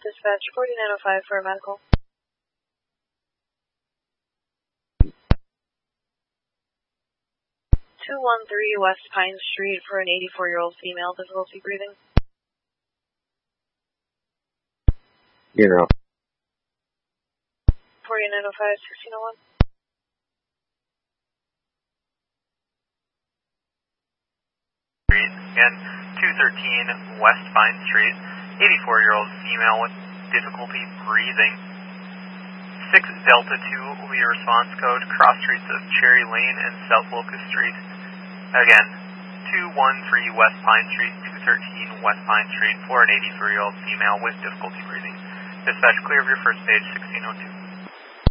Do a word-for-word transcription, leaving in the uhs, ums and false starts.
Dispatch forty-nine oh five for a medical. two one three West Pine Street for an eighty-four-year-old female, difficulty breathing. You're up. forty-nine oh five, sixteen oh one. Street, again, two thirteen West Pine Street, eighty-four-year-old female with difficulty breathing. six Delta two will be your response code, cross streets of Cherry Lane and South Locust Street. Again, two one three West Pine Street, two thirteen West Pine Street for an eighty-three-year-old female with difficulty breathing. Dispatch clear of your first page, sixteen oh two.